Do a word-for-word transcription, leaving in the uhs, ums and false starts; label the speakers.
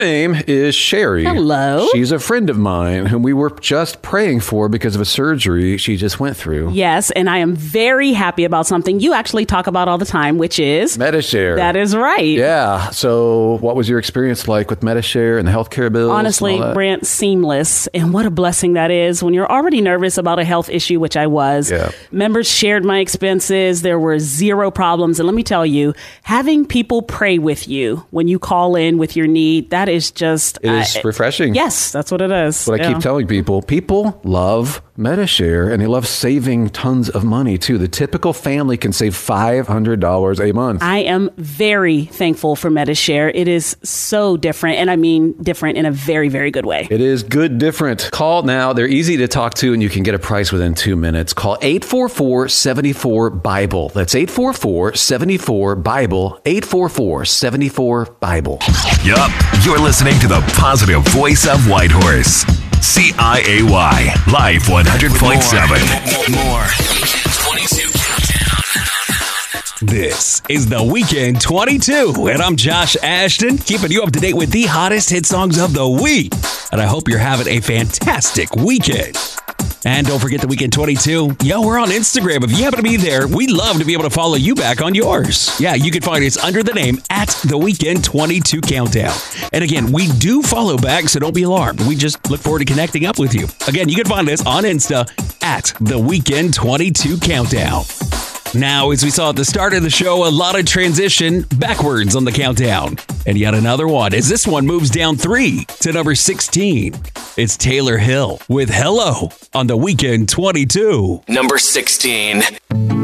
Speaker 1: name is Sherry.
Speaker 2: Hello.
Speaker 1: She's a friend of mine whom we were just praying for because of a surgery she just went through.
Speaker 2: Yes, and I am very happy about something you actually talk about all the time, which is
Speaker 1: Medi-Share.
Speaker 2: That is right.
Speaker 1: Yeah. So what was your experience like with Medi-Share and the healthcare bills?
Speaker 2: Honestly, Brent, seamless. And what a blessing that is when you're already nervous about a health issue, which I was.
Speaker 1: Yeah.
Speaker 2: Members shared my expenses. There were zero problems. And let me tell you, having people pray with you when you call in with your need, that is just...
Speaker 1: It is uh, refreshing.
Speaker 2: Yes, that's what it is.
Speaker 1: That's what
Speaker 2: yeah.
Speaker 1: I keep telling people. People love Medi-Share, and they love saving tons of money, too. The typical family can save five hundred dollars a month.
Speaker 2: I am very thankful for Medi-Share. It is so different, and I mean different in a very, very good way.
Speaker 1: It is good different. Call now. They're easy to talk to, and you can get a price within two minutes. Call eight four four, seven four, Bible. That's eight four four, seven four, Bible. eight four four, seven four, Bible.
Speaker 3: Yup. You're listening to the positive voice of Whitehorse. C I A Y. Life one hundred point seven.
Speaker 4: More. twenty-two Countdown.
Speaker 5: This is the Weekend twenty-two, and I'm Josh Ashton, keeping you up to date with the hottest hit songs of the week. And I hope you're having a fantastic weekend. And don't forget the Weekend twenty-two. Yo, we're on Instagram. If you happen to be there, we'd love to be able to follow you back on yours. Yeah, you can find us under the name at the Weekend twenty-two Countdown. And again, we do follow back, so don't be alarmed. We just look forward to connecting up with you. Again, you can find us on Insta at the Weekend twenty-two Countdown. Now, as we saw at the start of the show, a lot of transition backwards on the countdown. And yet another one, as this one moves down three to number sixteen. It's Taylor Hill with Hello on the Weekend twenty-two.
Speaker 4: Number sixteen.